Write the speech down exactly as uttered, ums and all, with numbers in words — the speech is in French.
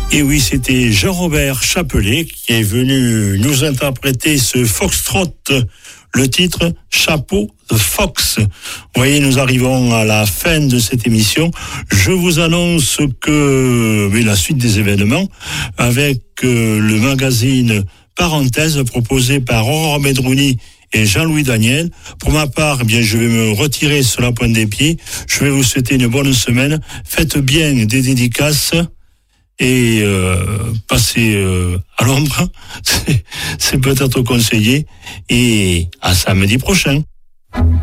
Et oui, c'était Jean-Robert Chapelet qui est venu nous interpréter ce foxtrot, le titre Chapeau de Fox. Vous voyez, nous arrivons à la fin de cette émission. Je vous annonce que mais la suite des événements avec euh, le magazine Parenthèse proposé par Aurore Medrouni et Jean-Louis Daniel. Pour ma part, eh bien, je vais me retirer sur la pointe des pieds. Je vais vous souhaiter une bonne semaine. Faites bien des dédicaces. Et euh, passer euh, à l'ombre, c'est, c'est peut-être conseillé. Et à samedi prochain.